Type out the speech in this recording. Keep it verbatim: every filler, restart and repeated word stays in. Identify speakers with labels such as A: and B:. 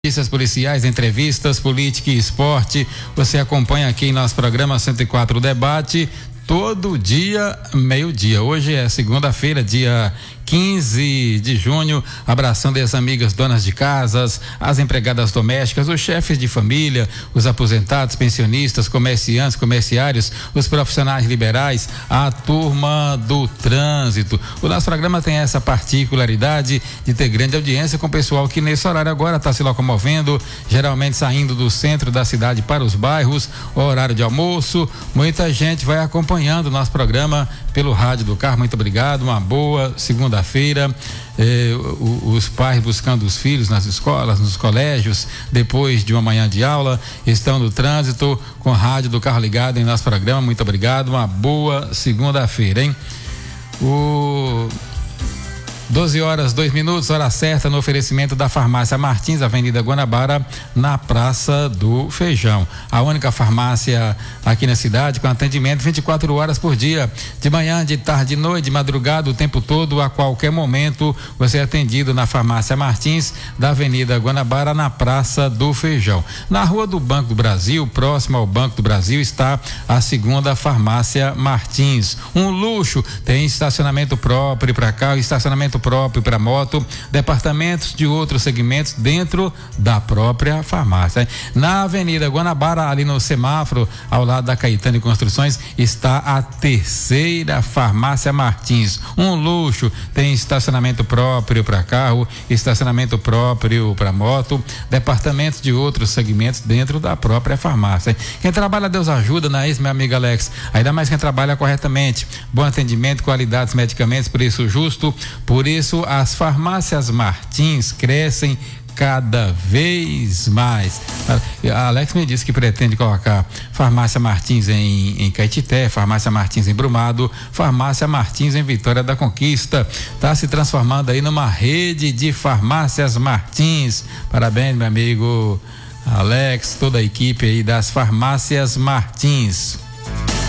A: Notícias policiais, entrevistas, política e esporte. Você acompanha aqui em nosso programa cento e quatro Debate, todo dia, meio-dia. Hoje é segunda-feira, dia quinze de junho, abraçando as amigas donas de casas, as empregadas domésticas, os chefes de família, os aposentados, pensionistas, comerciantes, comerciários, os profissionais liberais, a turma do trânsito. O nosso programa tem essa particularidade de ter grande audiência com o pessoal que nesse horário agora está se locomovendo, geralmente saindo do centro da cidade para os bairros, horário de almoço. Muita gente vai acompanhando o nosso programa pelo rádio do carro. Muito obrigado, uma boa segunda-feira. Eh, os pais buscando os filhos nas escolas, nos colégios, depois de uma manhã de aula, estão no trânsito com o rádio do carro ligado em nosso programa. Muito obrigado, uma boa segunda-feira, hein? O doze horas, dois minutos, hora certa, no oferecimento da Farmácia Martins, Avenida Guanabara, na Praça do Feijão. A única farmácia aqui na cidade com atendimento vinte e quatro horas por dia, de manhã, de tarde, de noite, de madrugada, o tempo todo, a qualquer momento, você é atendido na Farmácia Martins, da Avenida Guanabara, na Praça do Feijão. Na Rua do Banco do Brasil, próximo ao Banco do Brasil, está a segunda Farmácia Martins. Um luxo, tem estacionamento próprio para carro, estacionamento próprio para moto, departamentos de outros segmentos dentro da própria farmácia. Na Avenida Guanabara, ali no semáforo, ao lado da Caetano e Construções, está a terceira Farmácia Martins. Um luxo, tem estacionamento próprio para carro, estacionamento próprio para moto, departamentos de outros segmentos dentro da própria farmácia. Quem trabalha, Deus ajuda, não é isso, meu amigo Alex? Ainda mais quem trabalha corretamente. Bom atendimento, qualidades, medicamentos, preço justo. Por isso, as farmácias Martins crescem cada vez mais. A Alex me disse que pretende colocar Farmácia Martins em, em Caetité, Farmácia Martins em Brumado, Farmácia Martins em Vitória da Conquista. Está se transformando aí numa rede de farmácias Martins. Parabéns, meu amigo Alex, toda a equipe aí das Farmácias Martins.